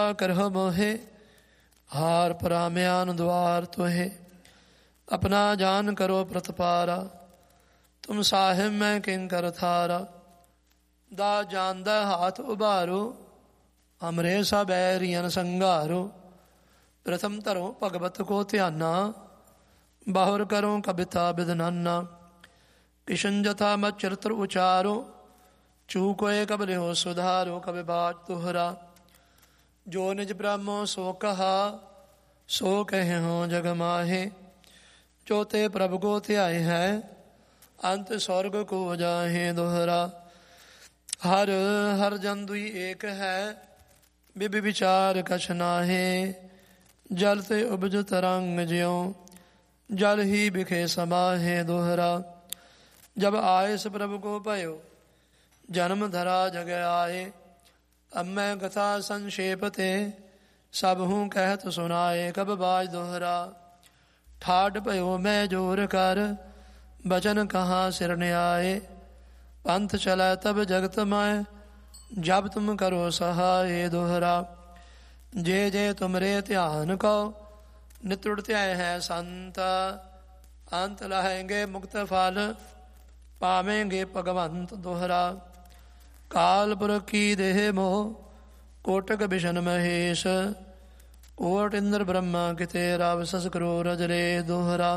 करह मोहे हार पराम्यान द्वार तोहे। अपना जान करो प्रतपारा तुम साहिब मैं किंकर थारा। दा जानदा हाथ उबारो हमरे सा बैरियन संगारो। प्रथम धरो भगवत को ध्याना बाहुर करो कविता बिदनाना। किशन जथा मत चरित्र उचारो चूकोए कब लिहो सुधारो। कवि बात तुहरा जो निज ब्रह्मो सो कहा सो कहे हो जग माहे। जो ते प्रभु को ध्याय है अंत स्वर्ग को जाहे दोहरा। हर हर जन दुई एक है बिब विचार कछ नाहे। जल से उपज तरंग ज्यों जल ही बिखे समाहे दोहरा। जब आए इस प्रभु को पयो जन्म धरा जग आए। अब मैं कथा संक्षेप ते सब हूँ कहत सुनाए। कब बाज दोहरा ठाड पयो मैं जोर कर बचन कहाँ सिर न आए। पंथ चला तब जगत मैं जब तुम करो सहाय दोहरा। जे जे तुमरे ध्यान को नित्रुड़ते हैं संत। अंत लहेंगे मुक्त फल पावेंगे भगवंत दोहरा। कालपुर की देह मोह कोटक विशन महेश। कोट इंद्र ब्रह्मा किते राव सस करो रजरे दोहरा।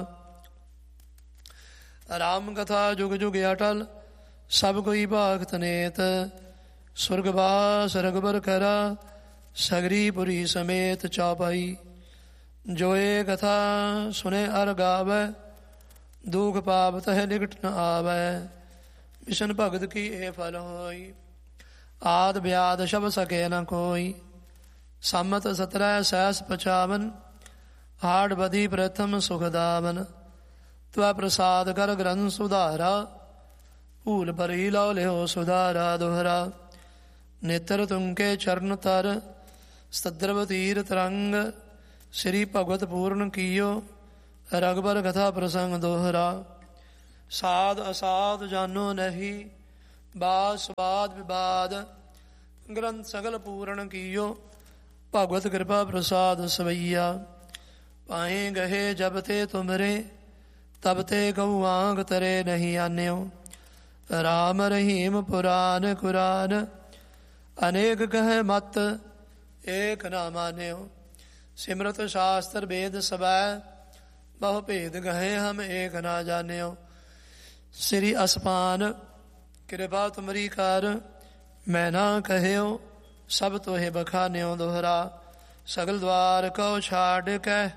राम कथा जुग जुग अटल सब कोई भागत नेत। स्वर्गवास रघुबर करा सगरी पुरी समेत चौपाई। जो ये कथा सुने अर गावे दुख पाप तह निकट न आवे। मिशन भगत की ए फल होई आद ब्याद शब सके न कोई। सम्मत 17 सहस 55 हाड़ बधी प्रथम सुखदावन। त्वा प्रसाद कर ग्रंथ सुधारा भूल पर ही लो लेहो सुधारा दोहरा। नेत्र तुमके चरण तर सद्रव तीर तरंग। श्री भगवत पूर्ण कियो रघुबर कथा प्रसंग दोहरा। साध असाध जानो नहीं बाद स्वाद विवाद। ग्रंथ सगल पूर्ण कियो भगवत कृपा प्रसाद सवैया। पाए गहे जब ते तुमरे तब ते कहूँ आंग तरे नहीं आन्यो। राम रहीम पुराण कुरान अनेक कह मत एक ना मान्यो। सिमरत शास्त्र वेद सबै बहु भेद गहे हम एक ना जान्यो। श्री असपान कृपा तुमरी कर मैं ना कहो सब तोहे बखान्यो दोहरा। सगल द्वार को छाड़ के